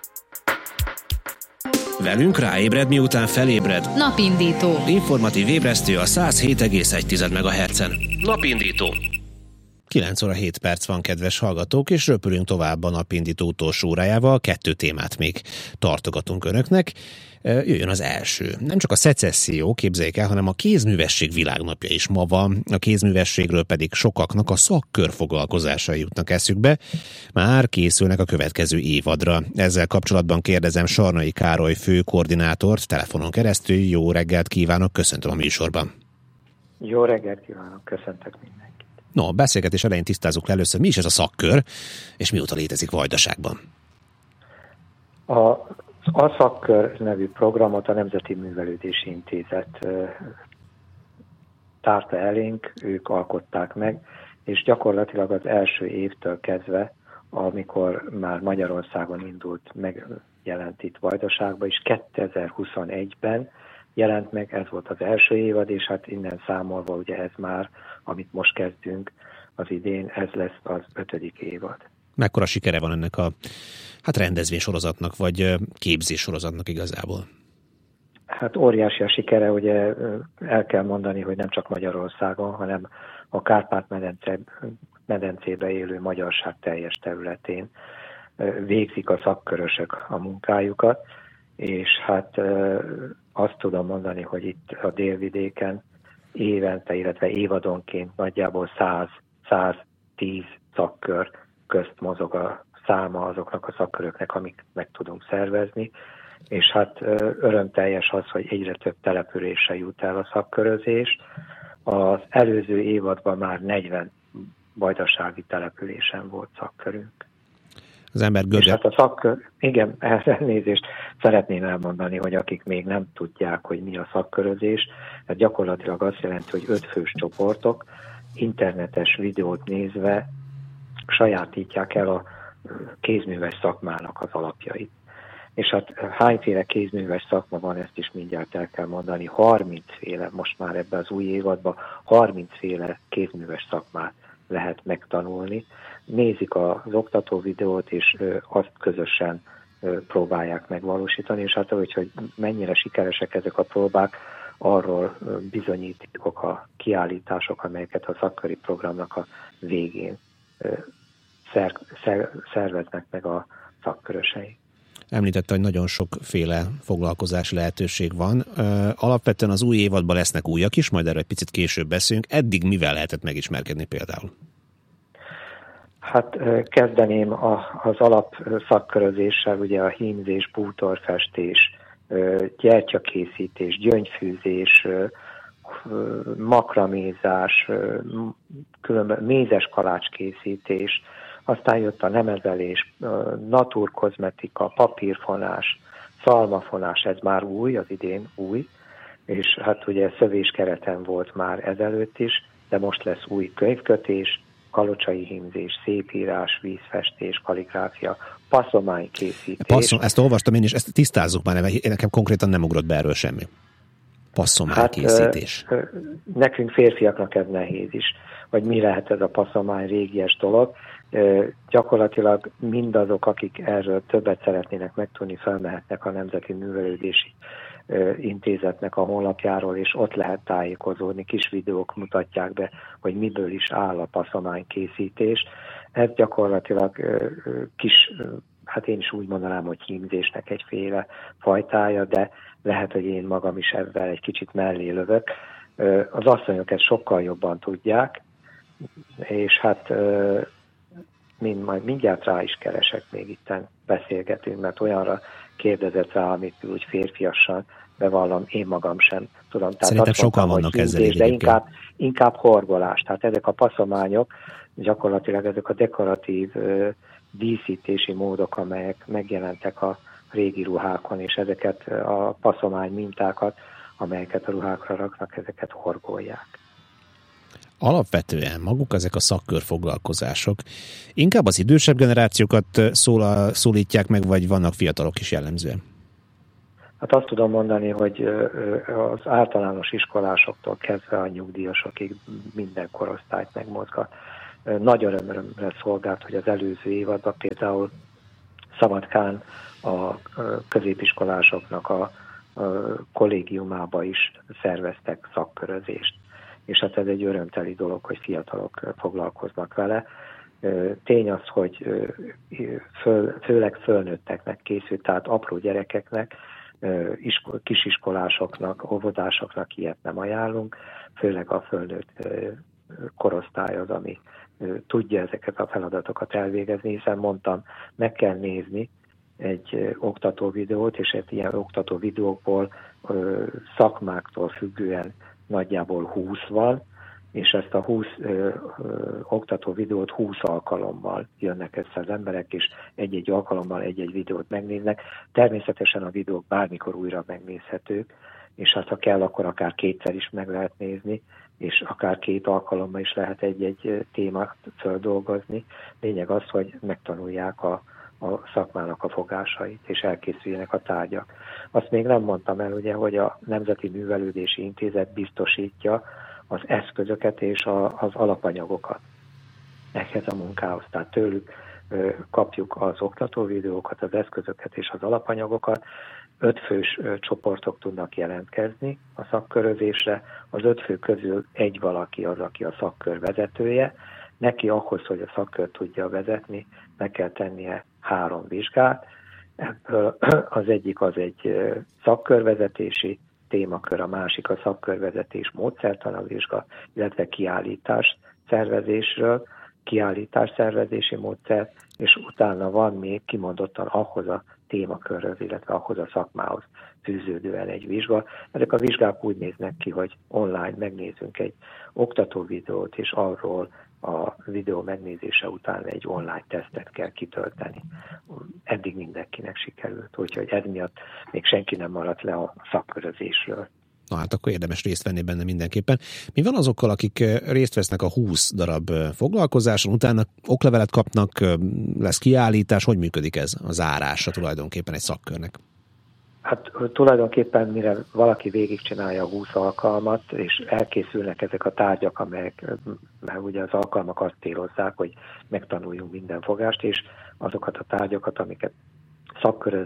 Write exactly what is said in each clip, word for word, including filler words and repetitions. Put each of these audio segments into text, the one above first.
Velünk ráébred, miután felébred. Napindító. Informatív ébresztő a száz hét egész egy megahertzen. Napindító. kilenc óra hét perc van, kedves hallgatók, és röpülünk tovább a Napindító utolsó órájával. Kettő témát még tartogatunk önöknek. Jöjjön az első. Nem csak a szecesszió, képzeljék el, hanem a kézművesség világnapja is ma van. A kézművességről pedig sokaknak a szakkör foglalkozásai jutnak eszükbe. Már készülnek a következő évadra. Ezzel kapcsolatban kérdezem Sarnai Károly főkoordinátort telefonon keresztül. Jó reggelt kívánok, köszöntöm a műsorban. Jó reggelt kívánok, köszöntök mindenkit. No, a beszélgetés elején tisztázzuk le először, mi is ez a szakkör, és mióta létezik Vajdaságban. A A szakkör nevű programot a Nemzeti Művelődési Intézet tárta elénk, ők alkották meg, és gyakorlatilag az első évtől kezdve, amikor már Magyarországon indult, megjelent itt Vajdaságban, és kétezer-huszonegyben jelent meg, ez volt az első évad, és hát innen számolva ugye ez már, amit most kezdünk az idén, ez lesz az ötödik évad. Mekkora sikere van ennek a hát rendezvénysorozatnak, vagy képzéssorozatnak igazából? Hát óriási a sikere, ugye el kell mondani, hogy nem csak Magyarországon, hanem a Kárpát-medence, medencébe élő magyarság teljes területén végzik a szakkörösök a munkájukat, és hát azt tudom mondani, hogy itt a délvidéken évente, illetve évadonként nagyjából száz-száztíz szakkör közt mozog a száma azoknak a szakköröknek, amik meg tudunk szervezni, és hát örömteljes az, hogy egyre több településre jut el a szakkörözés. Az előző évadban már negyven vajdasági településen volt szakkörünk. Az ember görge... És hát a szakkör, igen, elnézést szeretném elmondani, hogy akik még nem tudják, hogy mi a szakkörözés, ez gyakorlatilag azt jelenti, hogy öt fős csoportok internetes videót nézve sajátítják el a kézműves szakmának az alapjait. És hát hányféle kézműves szakma van, ezt is mindjárt el kell mondani, harmincféle, most már ebben az új évadban harmincféle kézműves szakmát lehet megtanulni. Nézik az oktató videót, és azt közösen próbálják megvalósítani, és hát hogy, hogy mennyire sikeresek ezek a próbák, arról bizonyítékok a kiállítások, amelyeket a szakköri programnak a végén Szer, szer, szerveznek meg a szakkörösei. Említette, hogy nagyon sokféle foglalkozási lehetőség van. Alapvetően az új évadban lesznek újak is, majd erről egy picit később beszélünk. Eddig mivel lehetett megismerkedni például? Hát kezdeném a, az alap szakkörözéssel, ugye a hímzés, bútorfestés, gyertyakészítés, gyöngyfűzés, makramézás, különböző mézes kalácskészítés, aztán jött a nemezelés, naturkozmetika, papírfonás, szalmafonás, ez már új, az idén új, és hát ugye szövéskereten volt már ezelőtt is, de most lesz új könyvkötés, kalocsai hímzés, szépírás, vízfestés, kalligráfia, passzománykészítés. Passzom, ezt olvastam én is, ezt tisztázzuk már, nekem konkrétan nem ugrott be erről semmi. Passzománykészítés. Hát, nekünk férfiaknak ez nehéz is, hogy mi lehet ez a passzomány, régies dolog. Gyakorlatilag mindazok, akik erről többet szeretnének megtudni, felmehetnek a Nemzeti Művelődési Intézetnek a honlapjáról, és ott lehet tájékozódni. Kis videók mutatják be, hogy miből is áll a passzománykészítés. Ez gyakorlatilag kis, hát én is úgy mondanám, hogy hímzésnek egyféle fajtája, de lehet, hogy én magam is ebben egy kicsit mellé lövök. Az asszonyok ezt sokkal jobban tudják, és hát mind, majd mindjárt rá is keresek, még itten beszélgetünk, mert olyanra kérdezett rá, amit úgy férfiasan bevallom, én magam sem tudom. Tehát szerintem sokan vannak ezzel de inkább, inkább horgolás. Tehát ezek a passzományok, gyakorlatilag ezek a dekoratív díszítési módok, amelyek megjelentek a régi ruhákon, és ezeket a passzomány mintákat, amelyeket a ruhákra raknak, ezeket horgolják. Alapvetően maguk ezek a szakkörfoglalkozások inkább az idősebb generációkat szól, szólítják meg, vagy vannak fiatalok is jellemzően? Hát azt tudom mondani, hogy az általános iskolásoktól kezdve a nyugdíjasokig minden korosztályt megmozgat. Nagy örömre szolgált, hogy az előző évadban például Szabadkán a középiskolásoknak a, a kollégiumába is szerveztek szakkörözést. És hát ez egy örömteli dolog, hogy fiatalok foglalkoznak vele. Tény az, hogy föl, főleg fölnőtteknek készült, tehát apró gyerekeknek, kisiskolásoknak, óvodásoknak ilyet nem ajánlunk, főleg a fölnőtt korosztály az, ami tudja ezeket a feladatokat elvégezni, hiszen mondtam, meg kell nézni egy oktató videót, és egy ilyen oktató videókból szakmáktól függően nagyjából húsz van, és ezt a húsz ö, ö, oktató videót húsz alkalommal jönnek össze az emberek, és egy-egy alkalommal egy-egy videót megnéznek. Természetesen a videók bármikor újra megnézhetők, és hát ha kell, akkor akár kétszer is meg lehet nézni, és akár két alkalommal is lehet egy-egy témát földolgozni. Lényeg az, hogy megtanulják a, a szakmának a fogásait, és elkészüljenek a tárgyak. Azt még nem mondtam el, ugye, hogy a Nemzeti Művelődési Intézet biztosítja az eszközöket és a, az alapanyagokat ehhez a munkához. Tehát tőlük ö, kapjuk az oktató videókat, az eszközöket és az alapanyagokat. Öt fős ö, csoportok tudnak jelentkezni a szakkörözésre. Az öt fő közül egy valaki az, aki a szakkör vezetője. Neki ahhoz, hogy a szakkört tudja vezetni, meg kell tennie három vizsgát. Ebből az egyik az egy ö, szakkörvezetési témakör, a másik a szakkörvezetés módszertanvizsga, illetve kiállítás szervezésről, kiállítás szervezési módszer, és utána van még kimondottan ahhoz a témakörhöz, illetve ahhoz a szakmához fűződően egy vizsga. Ezek a vizsgák úgy néznek ki, hogy online megnézünk egy oktató videót, és arról a videó megnézése után egy online tesztet kell kitölteni. Eddig mindenkinek sikerült, úgyhogy ez miatt még senki nem maradt le a szakkörözésről. Na hát akkor érdemes részt venni benne mindenképpen. Mi van azokkal, akik részt vesznek a húsz darab foglalkozáson, utána oklevelet kapnak, lesz kiállítás, hogy működik ez a zárása tulajdonképpen egy szakkörnek? Hát tulajdonképpen mire valaki végigcsinálja a húsz alkalmat, és elkészülnek ezek a tárgyak, amelyek, mert ugye az alkalmak azt célozzák, hogy megtanuljunk minden fogást, és azokat a tárgyakat, amiket szakköröz,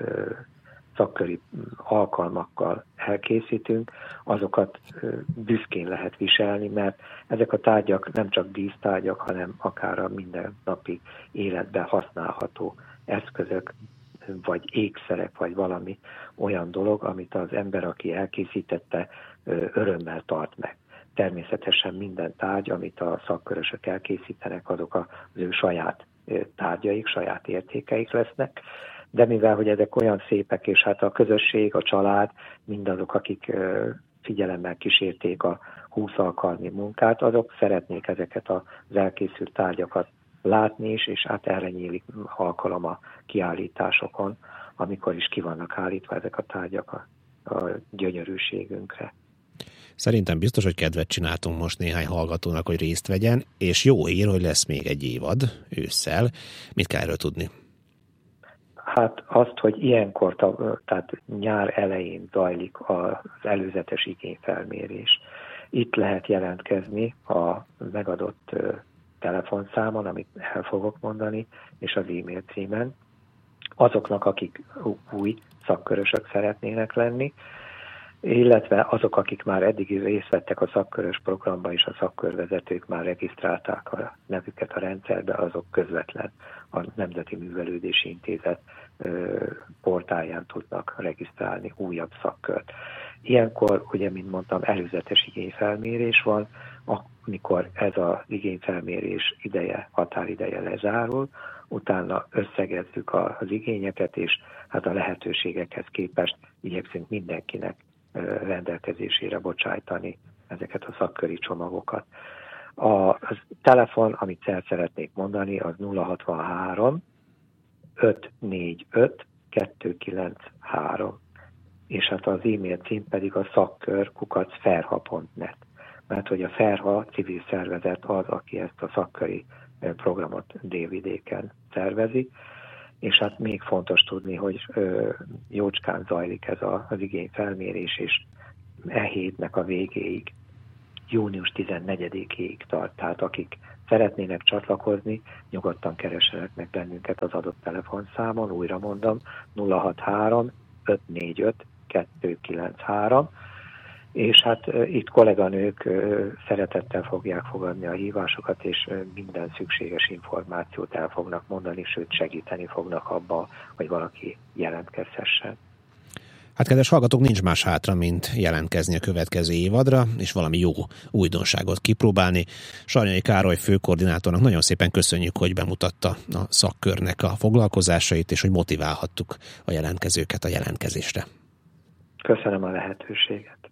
szakköri alkalmakkal elkészítünk, azokat büszkén lehet viselni, mert ezek a tárgyak nem csak dísztárgyak, hanem akár a mindennapi életben használható eszközök, vagy ékszerek, vagy valami olyan dolog, amit az ember, aki elkészítette, örömmel tart meg. Természetesen minden tárgy, amit a szakkörösök elkészítenek, azok az ő saját tárgyaik, saját értékeik lesznek, de mivel, hogy ezek olyan szépek, és hát a közösség, a család, mindazok, akik figyelemmel kísérték a húsz alkalmi munkát, azok szeretnék ezeket az elkészült tárgyakat látni is, és hát erre nyílik alkalom a kiállításokon, amikor is ki vannak állítva ezek a tárgyak a, a gyönyörűségünkre. Szerintem biztos, hogy kedvet csináltunk most néhány hallgatónak, hogy részt vegyen, és jó hír, hogy lesz még egy évad ősszel. Mit kell erről tudni? Hát azt, hogy ilyenkor, tehát nyár elején zajlik az előzetes igényfelmérés. Itt lehet jelentkezni a megadott telefonszámon, amit el fogok mondani, és az e-mail címen. Azoknak, akik új szakkörösök szeretnének lenni, illetve azok, akik már eddig részt vettek a szakkörös programba, és a szakkörvezetők már regisztrálták a nevüket a rendszerbe, azok közvetlen a Nemzeti Művelődési Intézet portálján tudnak regisztrálni újabb szakkört. Ilyenkor, ugye, mint mondtam, előzetes igényfelmérés van, amikor ez az igényfelmérés ideje, határideje lezárul, utána összegezzük az igényeket, és hát a lehetőségekhez képest igyekszünk mindenkinek rendelkezésére bocsájtani ezeket a szakköri csomagokat. A telefon, amit el szeretnék mondani, az nulla hatvanhárom öt négy öt kettő kilenc három, és hát az e-mail cím pedig a szakkör kukac ferha pont net, mert hogy a Ferha civil szervezet az, aki ezt a szakköri programot Délvidéken szervezi, és hát még fontos tudni, hogy ö, jócskán zajlik ez a, az igényfelmérés, és e hétnek a végéig június tizennegyedikéig tart. Tehát akik szeretnének csatlakozni, nyugodtan keressenek meg bennünket az adott telefonszámon, újra mondom, nulla hat három öt négy öt kettő kilenc három, és hát itt kolléganők szeretettel fogják fogadni a hívásokat, és minden szükséges információt el fognak mondani, sőt segíteni fognak abba, hogy valaki jelentkezhessen. Hát kedves hallgatók, nincs más hátra, mint jelentkezni a következő évadra, és valami jó újdonságot kipróbálni. Sarnyai Károly főkoordinátornak nagyon szépen köszönjük, hogy bemutatta a szakkörnek a foglalkozásait, és hogy motiválhattuk a jelentkezőket a jelentkezésre. Köszönöm a lehetőséget.